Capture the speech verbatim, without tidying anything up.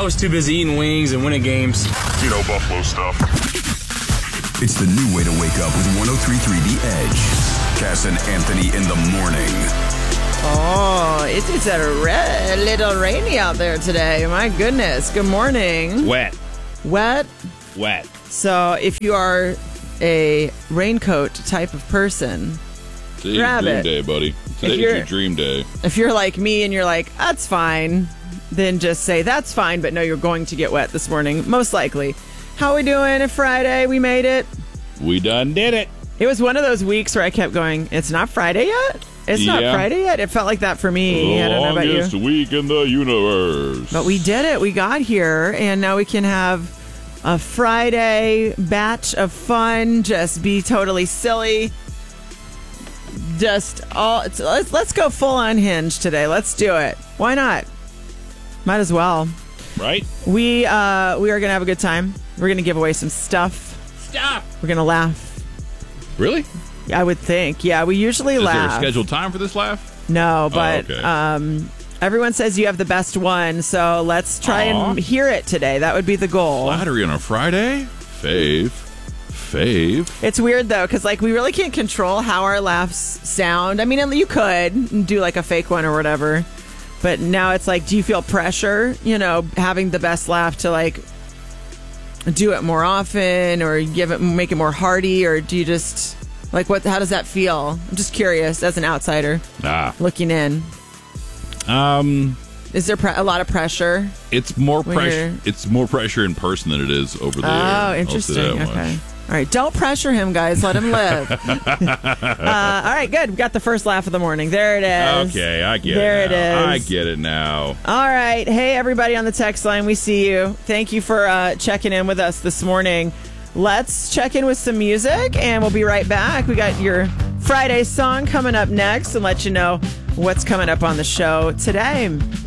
was too busy eating wings and winning games. You know, Buffalo stuff. It's the new way to wake up with one oh three point three The Edge. Cass and Anthony in the morning. Oh, it is a re- little rainy out there today. My goodness. Good morning. Wet. Wet? Wet. So if you are a raincoat type of person, Today's grab dream it. day, buddy. Today's you're- your dream day. If you're like me and you're like, that's fine, then just say, that's fine, but no, you're going to get wet this morning, most likely. How we doing? It's Friday. We made it. We done did it. It was one of those weeks where I kept going, it's not Friday yet? It's not Yeah. Friday yet? It felt like that for me. I don't know about you. Longest week in the universe. But we did it. We got here, and now we can have a Friday batch of fun, just be totally silly. Just all it's, let's let's go full unhinged today. Let's do it. Why not? Might as well. Right? We uh we are gonna have a good time. We're gonna give away some stuff. Stop. We're gonna laugh. Really? I would think. Yeah, we usually Is laugh. there a scheduled time for this laugh? No, but okay. um, everyone says you have the best one, so let's try Aw. and hear it today. That would be the goal. Flattery on a Friday? Fave. Fave. It's weird though, because like we really can't control how our laughs sound. I mean, you could do like a fake one or whatever, but now it's like, do you feel pressure? You know, having the best laugh to like do it more often, or give it, make it more hearty, or do you just like what? How does that feel? I'm just curious as an outsider Ah. looking in. Um. Is there pre- a lot of pressure? It's more When pressure. you're- It's more pressure in person than it is over there. Oh, I'll say interesting. that much. Okay. All right. Don't pressure him, guys. Let him live. uh, all right. Good. We got the first laugh of the morning. There it is. Okay, I get There it. it Now. is. I get it now. All right. Hey, everybody on the text line. We see you. Thank you for uh, checking in with us this morning. Let's check in with some music, and we'll be right back. We got your Friday song coming up next and let you know what's coming up on the show today.